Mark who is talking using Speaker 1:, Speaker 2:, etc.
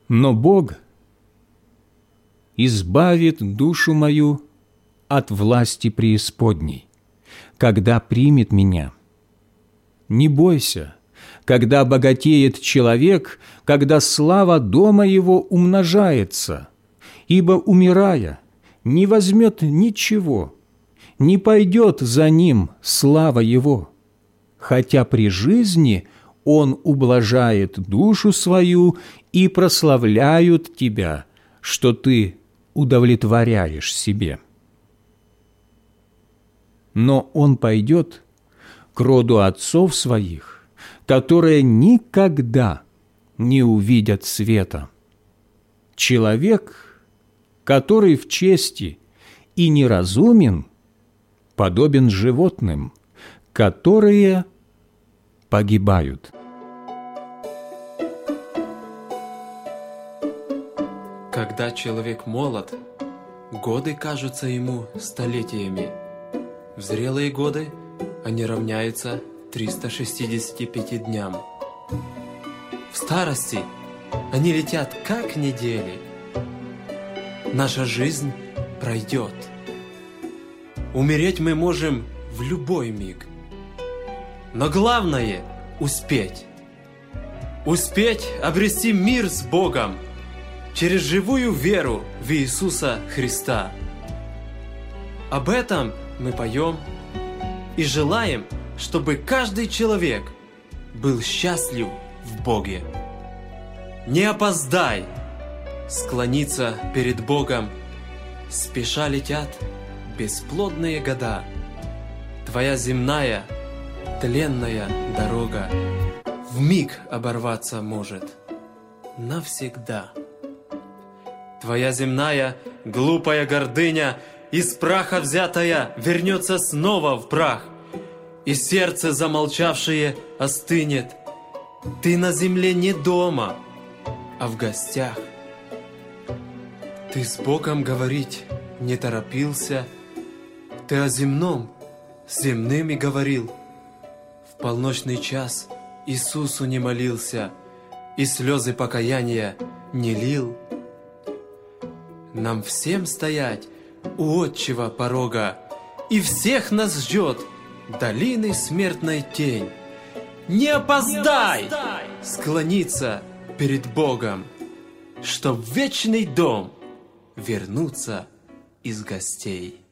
Speaker 1: Но Бог избавит душу мою от власти преисподней, когда примет меня. Не бойся, когда богатеет человек, когда слава дома его умножается, ибо, умирая, не возьмет ничего, не пойдет за ним слава его, хотя при жизни он ублажает душу свою и прославляют тебя, что ты удовлетворяешь себе. Но он пойдет к роду отцов своих, которые никогда не увидят света. Человек, который в чести и неразумен, подобен животным, которые погибают.
Speaker 2: Когда человек молод, годы кажутся ему столетиями. В зрелые годы они равняются 365 дням. В старости они летят, как недели. Наша жизнь пройдет. Умереть мы можем в любой миг. Но главное – успеть. Успеть обрести мир с Богом через живую веру в Иисуса Христа. Об этом мы поем и желаем, чтобы каждый человек был счастлив в Боге. Не опоздай склониться перед Богом, спеша летят бесплодные года. Твоя земная, тленная дорога вмиг оборваться может навсегда. Твоя земная, глупая гордыня, из праха взятая, вернется снова в прах, и сердце замолчавшее остынет. Ты на земле не дома, а в гостях. Ты с Богом говорить не торопился, ты о земном с земными говорил. В полночный час Иисусу не молился и слезы покаяния не лил. Нам всем стоять у отчего порога, и всех нас ждет долины смертной тень. Не опоздай склониться перед Богом, чтоб в вечный дом вернуться из гостей.